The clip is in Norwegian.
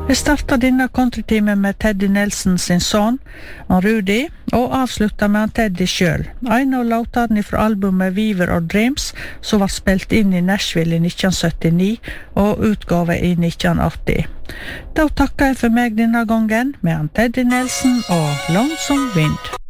Vi starter denne countrytimen med Teddy Nelson sin son, Rudy, og avslutter med han Teddy selv. En av låtene fra albumet Weaver or Dreams, som var spilt inn i Nashville i 1979 og utgave i 1980. Da takker jeg for meg denne gangen med han Teddy Nelson og Lonesome Wind.